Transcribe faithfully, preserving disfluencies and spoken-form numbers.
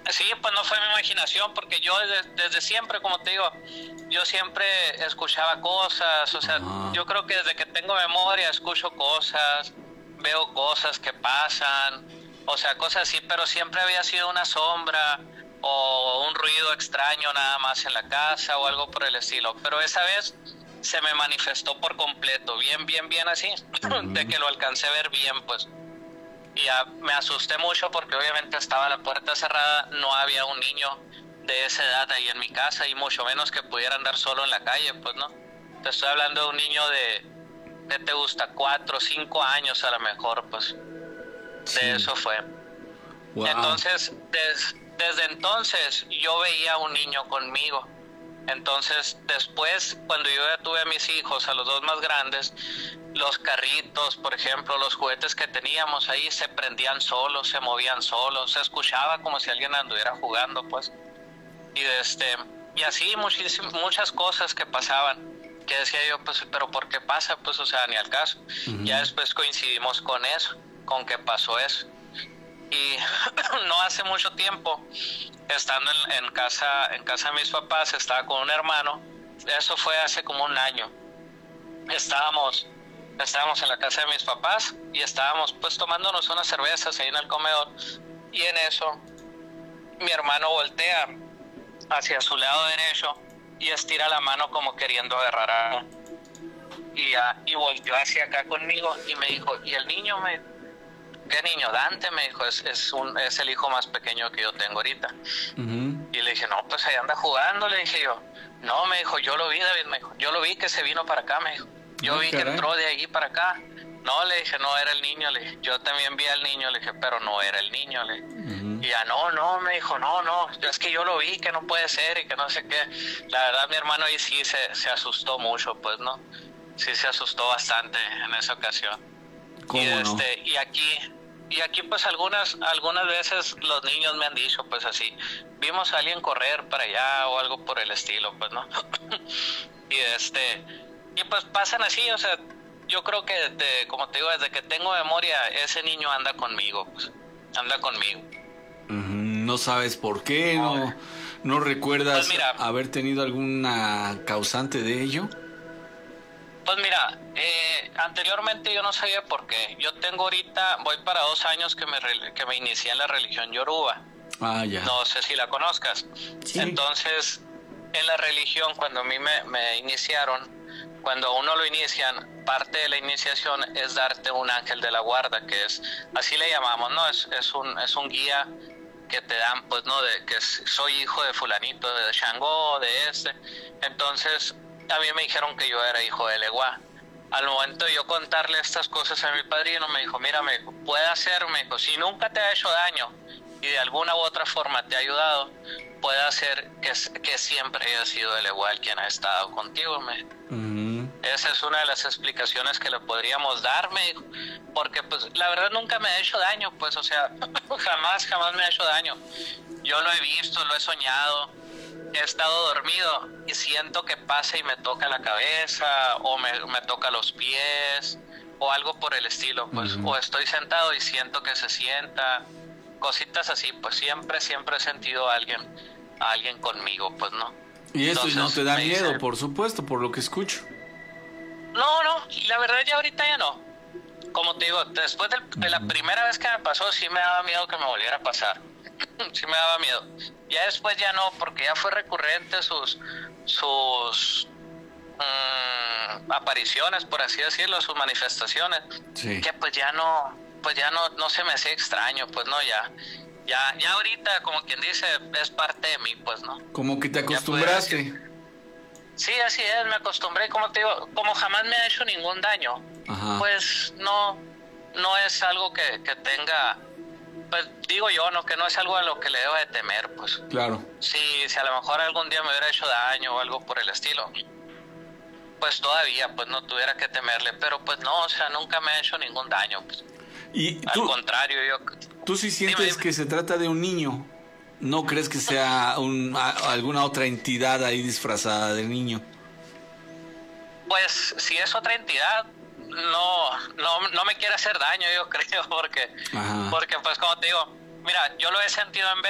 Sí, pues no fue mi imaginación, porque yo desde, desde siempre, como te digo, yo siempre escuchaba cosas, o sea, Ajá. yo creo que desde que tengo memoria escucho cosas, veo cosas que pasan, o sea, cosas así, pero siempre había sido una sombra o un ruido extraño nada más en la casa o algo por el estilo, pero esa vez se me manifestó por completo, bien, bien, bien así, Uh-huh. de que lo alcancé a ver bien, pues. Y ya me asusté mucho porque obviamente estaba la puerta cerrada, no había un niño de esa edad ahí en mi casa y mucho menos que pudiera andar solo en la calle, pues no. Te estoy hablando de un niño de, ¿qué te gusta? Cuatro, cinco años a lo mejor, pues. De Sí. eso fue. Wow. Entonces, des, desde entonces yo veía a un niño conmigo. Entonces, después, cuando yo ya tuve a mis hijos, a los dos más grandes, los carritos, por ejemplo, los juguetes que teníamos ahí se prendían solos, se movían solos, se escuchaba como si alguien anduviera jugando, pues. Y este, y así muchísimas, muchas cosas que pasaban, que decía yo, pues, pero ¿por qué pasa? Pues, o sea, ni al caso. Uh-huh. Ya después coincidimos con eso, con que pasó eso. Y no hace mucho tiempo, estando en, en casa en casa de mis papás, estaba con un hermano. Eso fue hace como un año. Estábamos estábamos en la casa de mis papás y estábamos pues tomándonos unas cervezas ahí en el comedor, y en eso mi hermano voltea hacia su lado derecho y estira la mano como queriendo agarrar a y, uh, y volteó hacia acá conmigo y me dijo, ¿y el niño? Me ¿Qué niño? Dante, me dijo, es, es, un, es el hijo más pequeño que yo tengo ahorita. Uh-huh. Y le dije, no, pues ahí anda jugando, le dije yo. No, me dijo, yo lo vi, David, me dijo, yo lo vi que se vino para acá, me dijo. Yo oh, vi caray. que entró de allí para acá. No, le dije, no era el niño, le dije, yo también vi al niño, le dije, pero no era el niño, le dije. Uh-huh. Y ya, no, no, me dijo, no, no, es que yo lo vi, que no puede ser y que no sé qué. La verdad, mi hermano ahí sí se, se asustó mucho, pues, ¿no? Sí se asustó bastante en esa ocasión. ¿Cómo y este, no? y aquí... Y aquí pues algunas algunas veces los niños me han dicho pues así, vimos a alguien correr para allá o algo por el estilo, pues, ¿no? y este y pues pasan así, o sea, yo creo que desde, como te digo, desde que tengo memoria, ese niño anda conmigo, pues, anda conmigo. No sabes por qué, no, no recuerdas pues mira, haber tenido alguna causante de ello. Pues mira, eh, anteriormente yo no sabía por qué. Yo tengo ahorita, voy para dos años que me, que me inicié en la religión yoruba. Ah, ya. No sé si la conozcas. Sí. Entonces, en la religión, cuando a mí me, me iniciaron, cuando a uno lo inician, parte de la iniciación es darte un ángel de la guarda, que es, así le llamamos, ¿no? Es, es, un, es un guía que te dan, pues, ¿no? De que soy hijo de fulanito, de Shango, de este. Entonces, a mí me dijeron que yo era hijo de Leguá. Al momento de yo contarle estas cosas a mi padrino, me dijo, mira, me dijo, puede ser, me dijo, si nunca te ha hecho daño y de alguna u otra forma te ha ayudado, puede hacer que, que siempre haya sido el igual quien ha estado contigo, me dijo. Uh-huh. Esa es una de las explicaciones que le podríamos dar, me dijo, porque pues la verdad nunca me ha hecho daño, pues, o sea, jamás, jamás me ha hecho daño. Yo lo he visto, lo he soñado, he estado dormido y siento que pasa y me toca la cabeza o me, me toca los pies o algo por el estilo, pues, uh-huh. O estoy sentado y siento que se sienta, cositas así, pues siempre, siempre he sentido a alguien, a alguien conmigo, pues, ¿no? Y esto Entonces, no te da miedo, dice, por supuesto, por lo que escucho. No, no, la verdad ya ahorita ya no. Como te digo, después de, de la primera vez que me pasó, sí me daba miedo que me volviera a pasar. Sí me daba miedo. Ya después ya no, porque ya fue recurrente sus sus mmm, apariciones, por así decirlo, sus manifestaciones. Sí. Que pues ya no, pues ya no, no se me hacía extraño, pues no, ya, ya, ya ahorita, como quien dice, es parte de mí, pues no. Como que te acostumbraste. Sí, así es, me acostumbré, como te digo, como jamás me ha hecho ningún daño. Ajá. Pues no, no es algo que, que tenga. Pues digo yo, no, que no es algo a lo que le deba de temer, pues. Claro. Sí, si a lo mejor algún día me hubiera hecho daño o algo por el estilo, pues todavía, pues no tuviera que temerle, pero pues no, o sea, nunca me ha hecho ningún daño, pues. Y al tú, contrario, yo... ¿Tú sí sientes dime, dime. que se trata de un niño? ¿No crees que sea un, a, alguna otra entidad ahí disfrazada de niño? Pues si es otra entidad, no, no, no me quiere hacer daño, yo creo, porque, Ajá. porque pues como te digo, mira, yo lo he sentido en vez